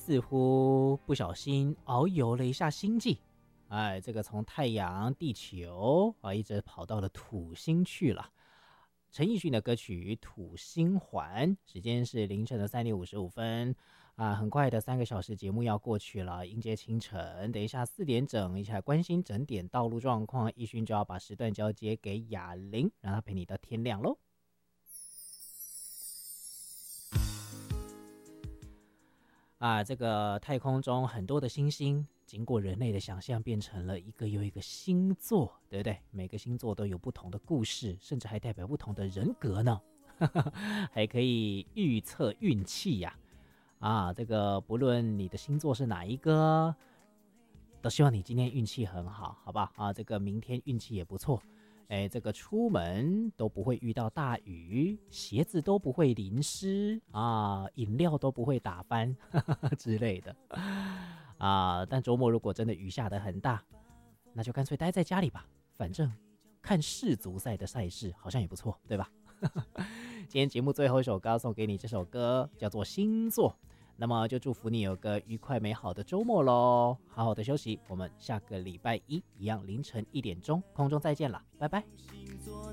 似乎不小心遨游了一下星际，这个从太阳、地球一直跑到了土星去了。陈奕迅的歌曲《土星环》，时间是凌晨的3点55分很快的3个小时节目要过去了，迎接清晨。等一下4点整，一起来关心整点道路状况。奕迅就要把时段交接给雅玲，让她陪你到天亮喽。这个太空中很多的星星，经过人类的想象，变成了一个又一个星座，对不对？每个星座都有不同的故事，甚至还代表不同的人格呢，还可以预测运气呀。这个不论你的星座是哪一个，都希望你今天运气很好，好吧？这个明天运气也不错。这个出门都不会遇到大雨，鞋子都不会淋湿饮料都不会打翻之类的但周末如果真的雨下得很大，那就干脆待在家里吧，反正看世足赛的赛事好像也不错，对吧？今天节目最后一首歌要送给你，这首歌叫做《星座》。那么就祝福你有个愉快美好的周末咯，好好的休息，我们下个礼拜一一样凌晨1点钟空中再见了，拜拜。星座